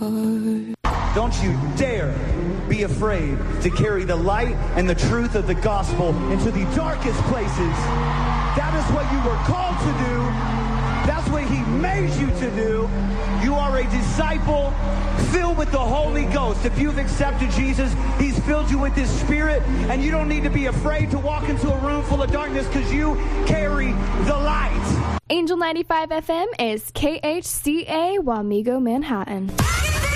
heart. Don't you dare be afraid to carry the light and the truth of the gospel into the darkest places. That is what you were called to do. That's what he made you to do. You are a disciple filled with the Holy Ghost. If you've accepted Jesus, he's filled you with his Spirit, and you don't need to be afraid to walk into a room full of darkness because you carry the light. Angel 95 FM is KHCA Wamego, Manhattan.